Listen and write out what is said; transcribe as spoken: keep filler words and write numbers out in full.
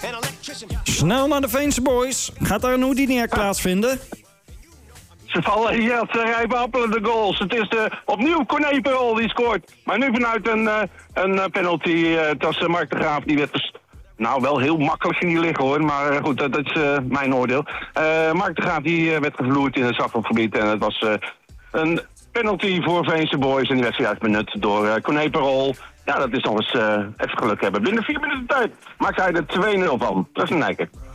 Snel naar de Veense Boys. Gaat daar een Houdini plaatsvinden? Ze vallen hier als ze rijpen appelen de goals. Het is uh, opnieuw Corné Perol die scoort. Maar nu vanuit een, uh, een penalty. Uh, het was uh, Mark de Graaf die werd... Vers- nou, wel heel makkelijk ging die liggen hoor. Maar uh, goed, dat, dat is uh, mijn oordeel. Uh, Mark de Graaf die uh, werd gevloerd in het strafschopgebied. En het was uh, een penalty voor Veense Boys. En die werd zojuist benut door uh, Corné Perol. Ja, dat is nog eens uh, even geluk hebben. Binnen vier minuten tijd maakt hij er twee nul van. Dat is een nijker.